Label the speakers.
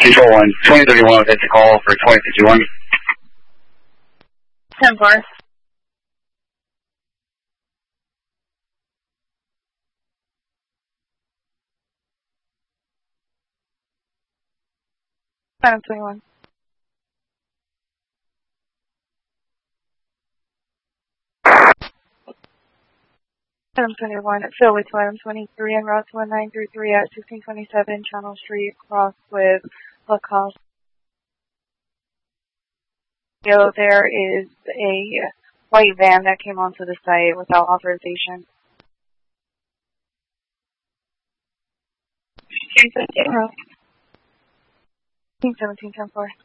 Speaker 1: Control 1, 2031 with a call for 2051.
Speaker 2: 10-4. Phantom 21. Phantom 21, Phil with Phantom 23 and route 1933 at 1627 Channel Street, cross with Lacoste. There is a white van that came onto the site without authorization. 17, 10-4.